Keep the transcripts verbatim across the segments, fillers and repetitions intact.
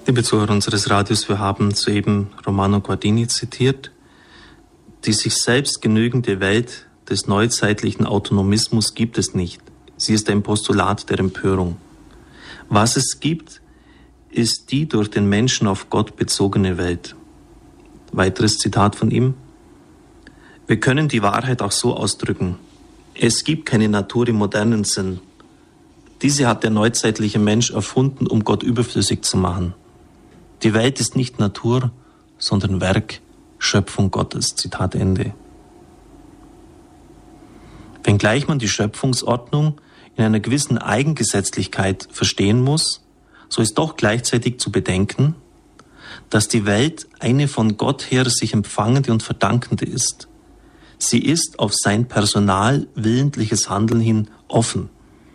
Liebe Zuhörer unseres Radios, wir haben soeben Romano Guardini zitiert. Die sich selbst genügende Welt des neuzeitlichen Autonomismus gibt es nicht. Sie ist ein Postulat der Empörung. Was es gibt, ist die durch den Menschen auf Gott bezogene Welt. Weiteres Zitat von ihm. Wir können die Wahrheit auch so ausdrücken. Es gibt keine Natur im modernen Sinn. Diese hat der neuzeitliche Mensch erfunden, um Gott überflüssig zu machen. Die Welt ist nicht Natur, sondern Werk, Schöpfung Gottes. Zitat Ende. Wenngleich man die Schöpfungsordnung in einer gewissen Eigengesetzlichkeit verstehen muss, so ist doch gleichzeitig zu bedenken, dass die Welt eine von Gott her sich empfangende und verdankende ist. Sie ist auf sein Personal willentliches Handeln hin offen.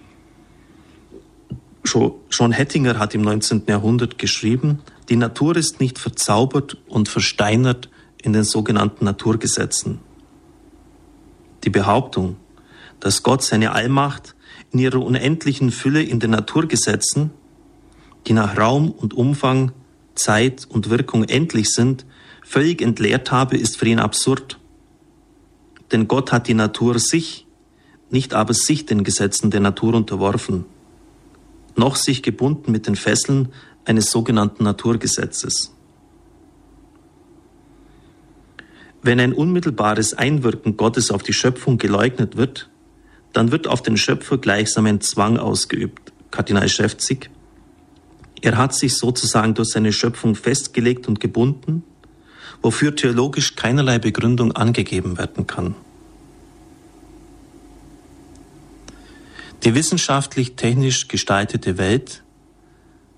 John Hettinger hat im neunzehnten Jahrhundert geschrieben, die Natur ist nicht verzaubert und versteinert in den sogenannten Naturgesetzen. Die Behauptung, dass Gott seine Allmacht in ihrer unendlichen Fülle in den Naturgesetzen, die nach Raum und Umfang, Zeit und Wirkung endlich sind, völlig entleert habe, ist für ihn absurd. Denn Gott hat die Natur sich, nicht aber sich den Gesetzen der Natur unterworfen, noch sich gebunden mit den Fesseln eines sogenannten Naturgesetzes. Wenn ein unmittelbares Einwirken Gottes auf die Schöpfung geleugnet wird, dann wird auf den Schöpfer gleichsam ein Zwang ausgeübt. Kardinal Schäfzig. Er hat sich sozusagen durch seine Schöpfung festgelegt und gebunden, wofür theologisch keinerlei Begründung angegeben werden kann. Die wissenschaftlich-technisch gestaltete Welt